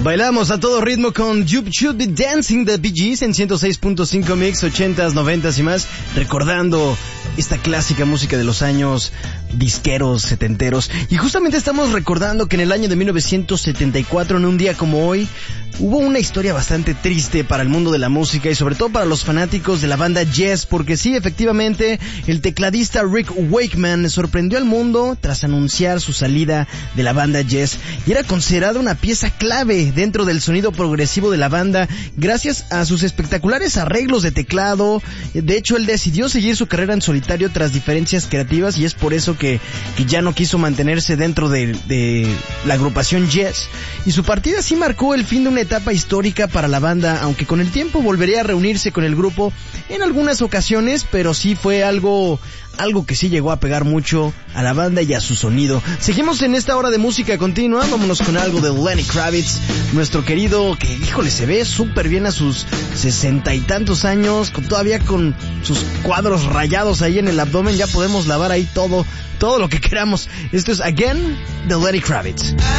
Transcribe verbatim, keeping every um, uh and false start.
Bailamos a todo ritmo con You Should Be Dancing de Bee Gees en ciento seis punto cinco Mix, ochentas, noventas y más, recordando esta clásica música de los años disqueros, setenteros. Y justamente estamos recordando que en el año de mil novecientos setenta y cuatro, en un día como hoy, hubo una historia bastante triste para el mundo de la música y sobre todo para los fanáticos de la banda Yes, porque sí, efectivamente, el tecladista Rick Wakeman sorprendió al mundo tras anunciar su salida de la banda Yes, y era considerada una pieza clave dentro del sonido progresivo de la banda gracias a sus espectaculares arreglos de teclado. De hecho, él decidió seguir su carrera en solitario tras diferencias creativas y es por eso que, que ya no quiso mantenerse dentro de, de la agrupación Yes, y su partida sí marcó el fin de una etapa histórica para la banda, aunque con el tiempo volvería a reunirse con el grupo en algunas ocasiones, pero sí fue algo algo que sí llegó a pegar mucho a la banda y a su sonido. Seguimos en esta hora de música continua, vámonos con algo de Lenny Kravitz, nuestro querido, que híjole, se ve súper bien a sus sesenta y tantos años, con, todavía con sus cuadros rayados ahí en el abdomen, ya podemos lavar ahí todo, todo lo que queramos. Esto es Again de Lenny Kravitz.